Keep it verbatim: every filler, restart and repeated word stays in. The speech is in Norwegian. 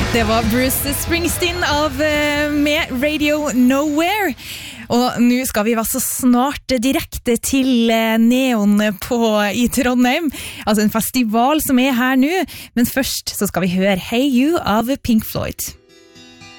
Det var Bruce Springsteen av, med Radio Nowhere. Og nå skal vi altså snart direkte til Neon på, i Trondheim. Altså en festival som er her nå. Men først så skal vi høre Hey You av Pink Floyd.